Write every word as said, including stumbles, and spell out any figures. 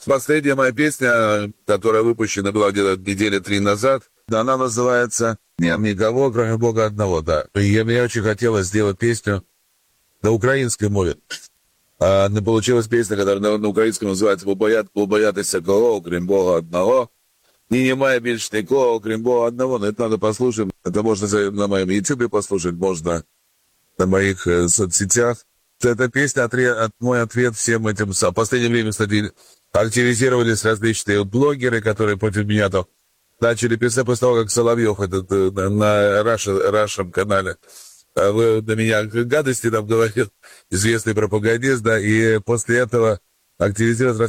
Последняя моя песня, которая выпущена была где-то недели три назад, она называется «Нет никого, кроме Бога одного», да. И мне очень хотелось сделать песню на украинской мове. А не получилась песня, которая на, на украинском называется «Побоят, побоятися кого, окрім Бога одного». И немає більш нікого, окрім Бога одного. Но это надо послушать. Это можно за- на моем ютубе послушать, можно на моих э, соцсетях. Эта песня отре- от, мой ответ всем этим. са- В последнее время, кстати, активизировались различные блогеры, которые против меня там начали писать после того, как Соловьев этот, э, на, на Раша- Рашем канале э, вы на меня гадости там говорил, известный пропагандист, да, и после этого активизировались